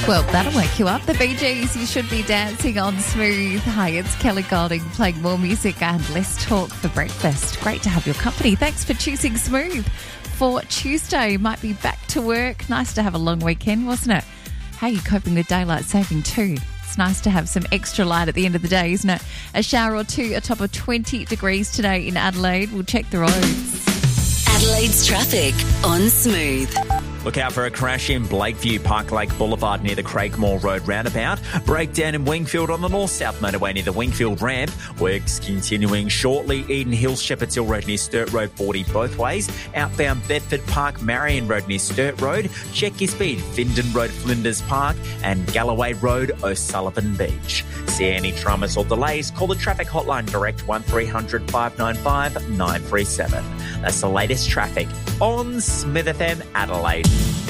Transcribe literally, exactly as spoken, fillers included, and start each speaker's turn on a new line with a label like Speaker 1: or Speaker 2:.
Speaker 1: Well, that'll wake you up. The Bee Gees, You Should Be Dancing on Smooth. Hi, it's Kelly Golding playing more music and less talk for breakfast. Great to have your company. Thanks for choosing Smooth for Tuesday. Might be back to work. Nice to have a long weekend, wasn't it? How are you coping with daylight saving too? It's nice to have some extra light at the end of the day, isn't it? A shower or two, a top of twenty degrees today in Adelaide. We'll check the roads.
Speaker 2: Adelaide's traffic on Smooth.
Speaker 3: Look out for a crash in Blakeview, Park Lake Boulevard near the Craigmore Road roundabout. Breakdown in Wingfield on the north-south motorway near the Wingfield ramp. Works continuing shortly. Eden Hills, Shepherds Hill Road near Sturt Road, forty both ways. Outbound Bedford Park, Marion Road near Sturt Road. Check your speed, Findon Road, Flinders Park, and Galloway Road, O'Sullivan Beach. See any dramas or delays, call the traffic hotline direct one three hundred five nine five nine three seven. That's the latest traffic on Smith F M Adelaide.